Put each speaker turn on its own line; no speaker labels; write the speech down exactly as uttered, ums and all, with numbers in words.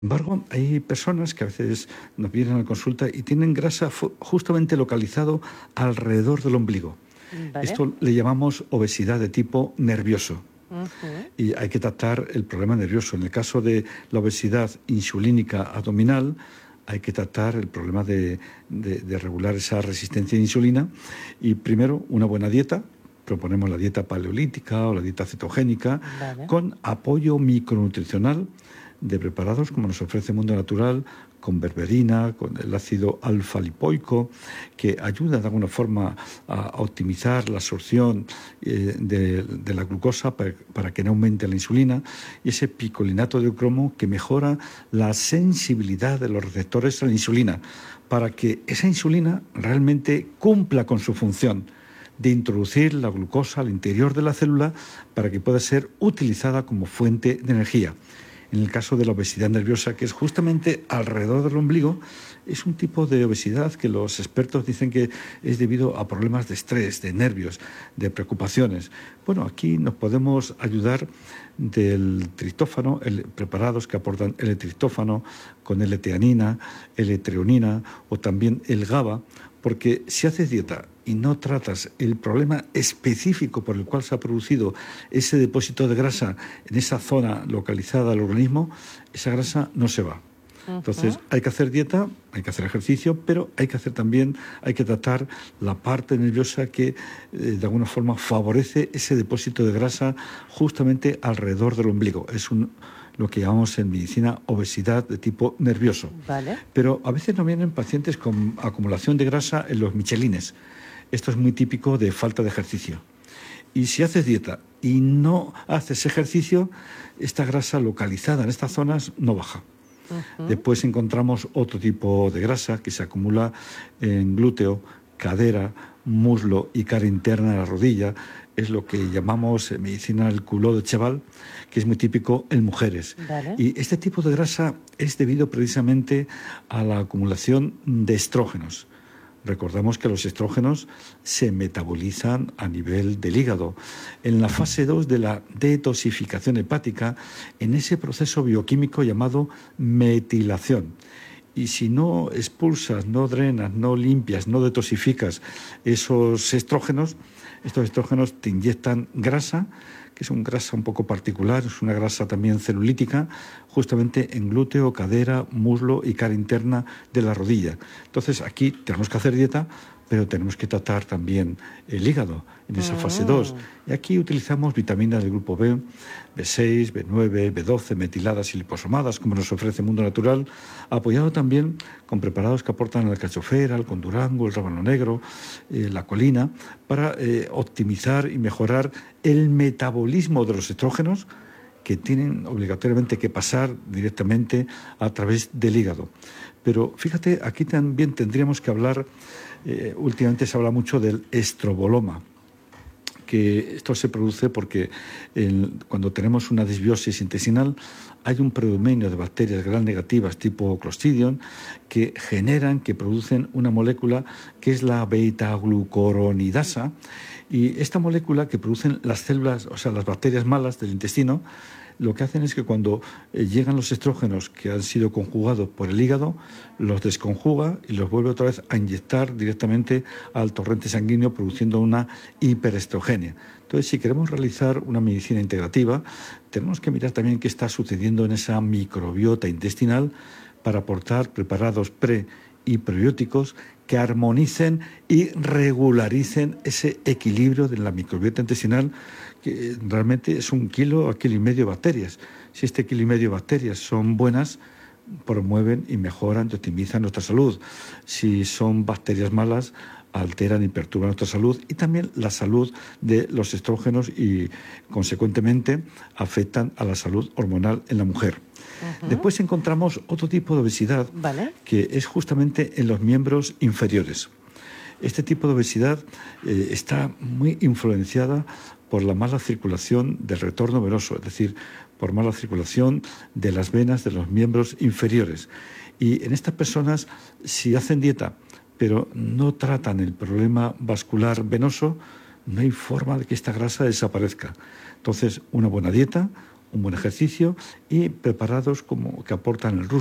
embargo, hay personas que a veces nos vienen a la consulta y tienen grasa fu- justamente localizado alrededor del ombligo.
Vale.
Esto le llamamos obesidad de tipo nervioso
Ujú.
y hay que tratar el problema nervioso. En el caso de la obesidad insulínica abdominal, hay que tratar el problema de, de- de regular esa resistencia a insulina y primero una buena dieta. Proponemos la dieta paleolítica o la dieta cetogénica
Vale.
con apoyo micronutricional de preparados como nos ofrece Mundo Natural, con berberina, con el ácido alfa-lipoico, que ayuda de alguna forma a optimizar la absorción eh, de, de la glucosa para, para que no aumente la insulina, y ese picolinato de cromo que mejora la sensibilidad de los receptores a la insulina, para que esa insulina realmente cumpla con su función de introducir la glucosa al interior de la célula para que pueda ser utilizada como fuente de energía. En el caso de la obesidad nerviosa, que es justamente alrededor del ombligo, es un tipo de obesidad que los expertos dicen que es debido a problemas de estrés, de nervios, de preocupaciones. Bueno, aquí nos podemos ayudar del triptófano, el, preparados que aportan L-triptófano con L-teanina, L-treonina o también el GABA, porque si haces dieta y no tratas el problema específico por el cual se ha producido ese depósito de grasa en esa zona localizada del organismo, esa grasa no se va. Entonces,
Ujú.
hay que hacer dieta, hay que hacer ejercicio, pero hay que hacer también, hay que tratar la parte nerviosa que eh, de alguna forma favorece ese depósito de grasa justamente alrededor del ombligo. Es un, lo que llamamos en medicina obesidad de tipo nervioso.
Vale.
Pero a veces nos vienen pacientes con acumulación de grasa en los michelines. Esto es muy típico de falta de ejercicio. Y si haces dieta y no haces ejercicio, esta grasa localizada en estas zonas no baja.
Ujú.
Después encontramos otro tipo de grasa que se acumula en glúteo, cadera, muslo y cara interna de la rodilla. Es lo que llamamos en medicina el culot de cheval, que es muy típico en mujeres.
Vale.
Y este tipo de grasa es debido precisamente a la acumulación de estrógenos. Recordamos que los estrógenos se metabolizan a nivel del hígado. En la fase dos de la detoxificación hepática, en ese proceso bioquímico llamado metilación. Y si no expulsas, no drenas, no limpias, no detoxificas esos estrógenos, estos estrógenos te inyectan grasa, que es una grasa un poco particular, es una grasa también celulítica, justamente en glúteo, cadera, muslo y cara interna de la rodilla. Entonces aquí tenemos que hacer dieta, pero tenemos que tratar también el hígado en esa fase dos.
Mm.
Y aquí utilizamos vitaminas del grupo B, B seis, B nueve, B doce, metiladas y liposomadas, como nos ofrece Mundo Natural, apoyado también con preparados que aportan la alcachofera, el condurango, el rábano negro, eh, la colina, para eh, optimizar y mejorar el metabolismo de los estrógenos, que tienen obligatoriamente que pasar directamente a través del hígado. Pero fíjate, aquí también tendríamos que hablar, eh, últimamente se habla mucho del estroboloma, que esto se produce porque el, cuando tenemos una disbiosis intestinal hay un predominio de bacterias gram negativas tipo Clostridium que generan, que producen una molécula que es la beta-glucuronidasa, y esta molécula que producen las células, o sea, las bacterias malas del intestino, lo que hacen es que cuando eh, llegan los estrógenos que han sido conjugados por el hígado, los desconjuga y los vuelve otra vez a inyectar directamente al torrente sanguíneo, produciendo una hiperestrogenia. Entonces, si queremos realizar una medicina integrativa, tenemos que mirar también qué está sucediendo en esa microbiota intestinal para aportar preparados pre y prebióticos que armonicen y regularicen ese equilibrio de la microbiota intestinal, que realmente es un kilo a kilo y medio de bacterias. Si este kilo y medio de bacterias son buenas, promueven y mejoran y optimizan nuestra salud. Si son bacterias malas, alteran y perturban nuestra salud y también la salud de los estrógenos y, consecuentemente, afectan a la salud hormonal en la mujer.
Ujú.
Después encontramos otro tipo de obesidad
Vale.
que es justamente en los miembros inferiores. Este tipo de obesidad eh, está muy influenciada por la mala circulación del retorno venoso, es decir, por mala circulación de las venas de los miembros inferiores. Y en estas personas, si hacen dieta, pero no tratan el problema vascular venoso, no hay forma de que esta grasa desaparezca. Entonces, una buena dieta, un buen ejercicio y preparados como que aportan el